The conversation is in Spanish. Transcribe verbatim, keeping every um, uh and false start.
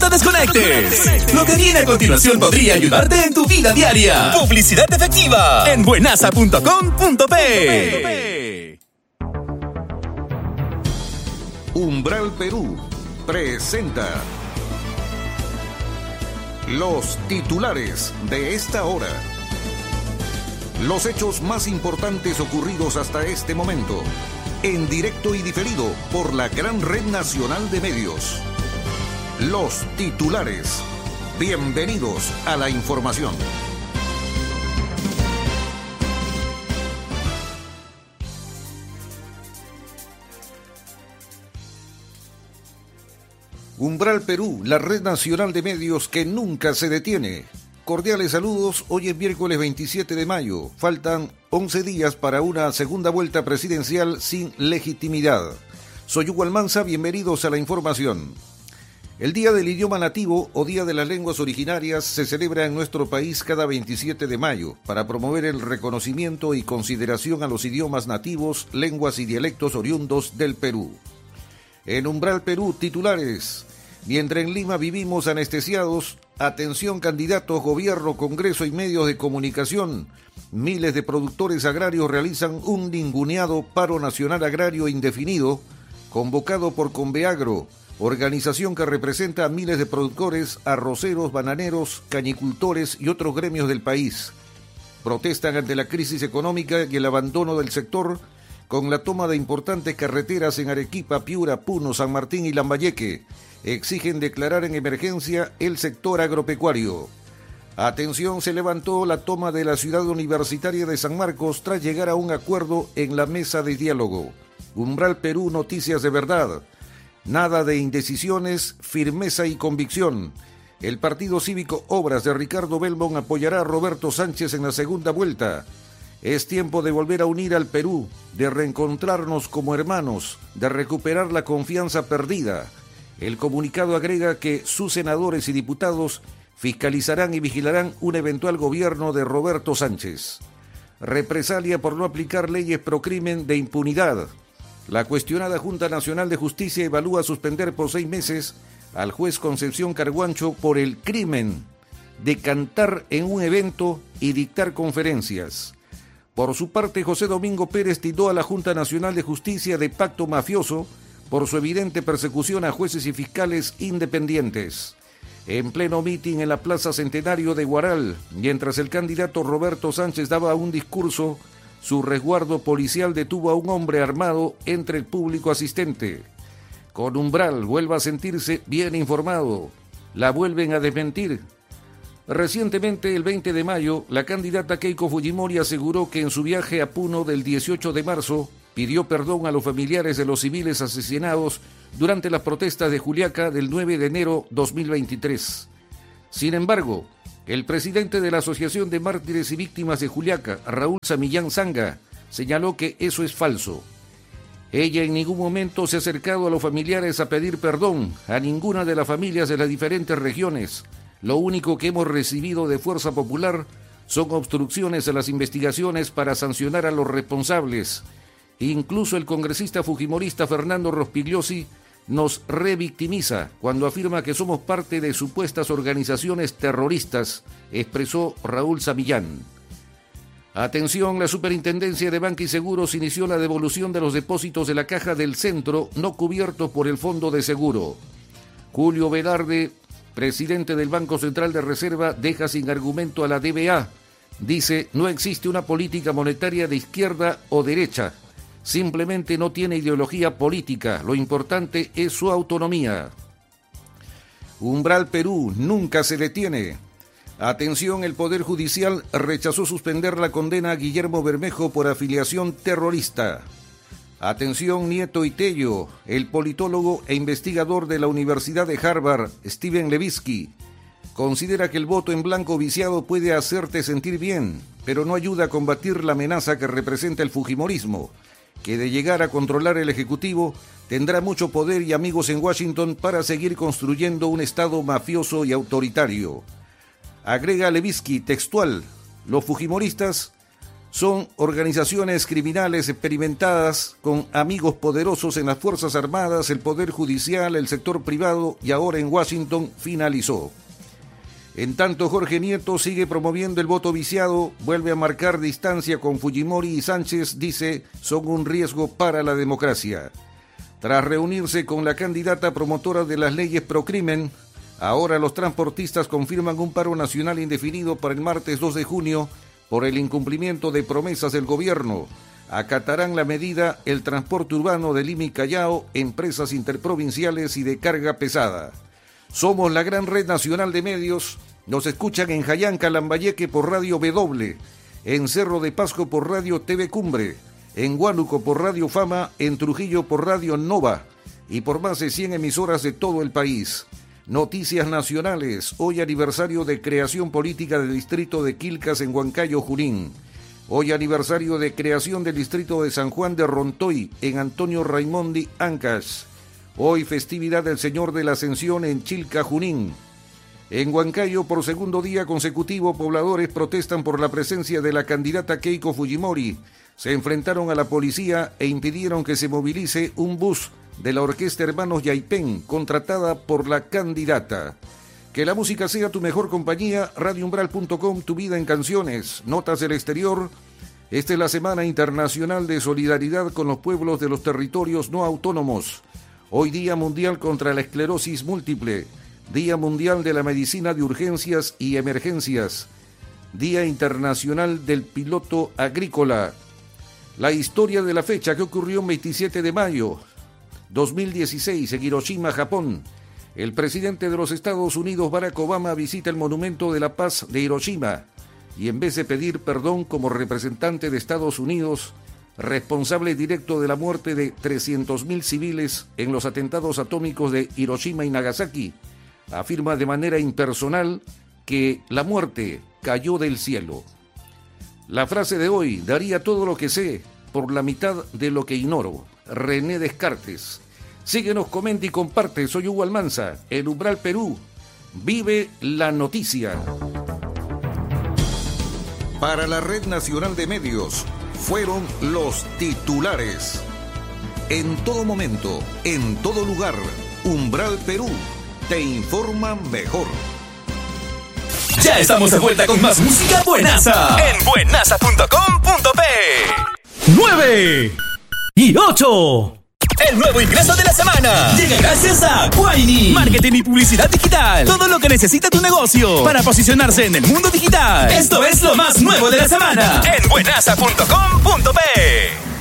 te desconectes. Lo que viene a continuación podría ayudarte en tu vida diaria. Publicidad efectiva en buenasa punto com punto pe. Umbral Perú presenta los titulares de esta hora. Los hechos más importantes ocurridos hasta este momento, en directo y diferido por la gran red nacional de medios. Los titulares. Bienvenidos a la información. Umbral Perú, la red nacional de medios que nunca se detiene. Cordiales saludos, hoy es miércoles veintisiete de mayo. Faltan once días para una segunda vuelta presidencial sin legitimidad. Soy Hugo Almanza, bienvenidos a la información. El Día del Idioma Nativo o Día de las Lenguas Originarias se celebra en nuestro país cada veintisiete de mayo para promover el reconocimiento y consideración a los idiomas nativos, lenguas y dialectos oriundos del Perú. En Umbral Perú, titulares. Mientras en Lima vivimos anestesiados, atención candidatos, gobierno, congreso y medios de comunicación. Miles de productores agrarios realizan un ninguneado paro nacional agrario indefinido, convocado por Conveagro, organización que representa a miles de productores, arroceros, bananeros, cañicultores y otros gremios del país. Protestan ante la crisis económica y el abandono del sector, con la toma de importantes carreteras en Arequipa, Piura, Puno, San Martín y Lambayeque. Exigen declarar en emergencia el sector agropecuario. Atención, se levantó la toma de la ciudad universitaria de San Marcos tras llegar a un acuerdo en la mesa de diálogo. Umbral Perú, noticias de verdad. Nada de indecisiones, firmeza y convicción. El Partido Cívico Obras de Ricardo Belmont apoyará a Roberto Sánchez en la segunda vuelta. Es tiempo de volver a unir al Perú, de reencontrarnos como hermanos, de recuperar la confianza perdida. El comunicado agrega que sus senadores y diputados fiscalizarán y vigilarán un eventual gobierno de Roberto Sánchez. Represalia por no aplicar leyes pro crimen de impunidad. La cuestionada Junta Nacional de Justicia evalúa suspender por seis meses al juez Concepción Carguancho por el crimen de cantar en un evento y dictar conferencias. Por su parte, José Domingo Pérez tildó a la Junta Nacional de Justicia de pacto mafioso por su evidente persecución a jueces y fiscales independientes. En pleno mitin en la Plaza Centenario de Huaral, mientras el candidato Roberto Sánchez daba un discurso, su resguardo policial detuvo a un hombre armado entre el público asistente. Con Umbral vuelve a sentirse bien informado. La vuelven a desmentir. Recientemente, el veinte de mayo, la candidata Keiko Fujimori aseguró que en su viaje a Puno del dieciocho de marzo pidió perdón a los familiares de los civiles asesinados durante las protestas de Juliaca del nueve de enero de dos mil veintitrés. Sin embargo, el presidente de la Asociación de Mártires y Víctimas de Juliaca, Raúl Samillán Zanga, señaló que eso es falso. Ella en ningún momento se ha acercado a los familiares a pedir perdón a ninguna de las familias de las diferentes regiones. Lo único que hemos recibido de Fuerza Popular son obstrucciones a las investigaciones para sancionar a los responsables. Incluso el congresista fujimorista Fernando Rospigliosi nos revictimiza cuando afirma que somos parte de supuestas organizaciones terroristas, expresó Raúl Samillán. Atención, la Superintendencia de Banca y Seguros inició la devolución de los depósitos de la Caja del Centro no cubiertos por el Fondo de Seguro. Julio Velarde, presidente del Banco Central de Reserva, deja sin argumento a la D B A. Dice, no existe una política monetaria de izquierda o derecha. Simplemente no tiene ideología política, lo importante es su autonomía. Umbral Perú nunca se detiene. Atención, el Poder Judicial rechazó suspender la condena a Guillermo Bermejo por afiliación terrorista. Atención, Nieto y Tello, el politólogo e investigador de la Universidad de Harvard, Steven Levitsky, considera que el voto en blanco viciado puede hacerte sentir bien, pero no ayuda a combatir la amenaza que representa el fujimorismo, que de llegar a controlar el Ejecutivo tendrá mucho poder y amigos en Washington para seguir construyendo un Estado mafioso y autoritario. Agrega Levitsky textual, los fujimoristas Son organizaciones criminales experimentadas con amigos poderosos en las Fuerzas Armadas, el Poder Judicial, el sector privado y ahora en Washington finalizó. En tanto, Jorge Nieto sigue promoviendo el voto viciado, vuelve a marcar distancia con Fujimori y Sánchez, dice, son un riesgo para la democracia. Tras reunirse con la candidata promotora de las leyes procrimen, ahora los transportistas confirman un paro nacional indefinido para el martes dos de junio por el incumplimiento de promesas del gobierno. Acatarán la medida el transporte urbano de Lima y Callao, empresas interprovinciales y de carga pesada. Somos la gran red nacional de medios. Nos escuchan en Jayanca, Lambayeque por Radio W, en Cerro de Pasco por Radio T V Cumbre, en Huánuco por Radio Fama, en Trujillo por Radio Nova y por más de cien emisoras de todo el país. Noticias nacionales, hoy aniversario de creación política del distrito de Quilcas en Huancayo, Junín. Hoy aniversario de creación del distrito de San Juan de Rontoy en Antonio Raimondi, Ancash. Hoy festividad del Señor de la Ascensión en Chilca, Junín. En Huancayo, por segundo día consecutivo, pobladores protestan por la presencia de la candidata Keiko Fujimori. Se enfrentaron a la policía e impidieron que se movilice un bus de la Orquesta Hermanos Yaipén, contratada por la candidata. Que la música sea tu mejor compañía, radio umbral punto com, tu vida en canciones, notas del exterior. Esta es la Semana Internacional de Solidaridad con los pueblos de los territorios no autónomos. Hoy Día Mundial contra la Esclerosis Múltiple, Día Mundial de la Medicina de Urgencias y Emergencias, Día Internacional del Piloto Agrícola. La historia de la fecha que ocurrió el veintisiete de mayo dos mil dieciséis en Hiroshima, Japón. El presidente de los Estados Unidos, Barack Obama, visita el Monumento de la Paz de Hiroshima y en vez de pedir perdón como representante de Estados Unidos, responsable directo de la muerte de trescientos mil civiles en los atentados atómicos de Hiroshima y Nagasaki, afirma de manera impersonal que la muerte cayó del cielo. La frase de hoy: daría todo lo que sé por la mitad de lo que ignoro. René Descartes. Síguenos, comenta y comparte. Soy Hugo Almanza, El Umbral Perú. Vive la noticia. Para la Red Nacional de Medios, fueron los titulares. En todo momento, en todo lugar, Umbral Perú te informa mejor. Ya estamos de vuelta con más música buenaza en buenaza punto com punto pe. nueve y ocho. El nuevo ingreso de la semana llega gracias a Guaini. Marketing y publicidad digital. Todo lo que necesita tu negocio para posicionarse en el mundo digital. Esto es lo más nuevo de la semana en buenaza punto com punto pe.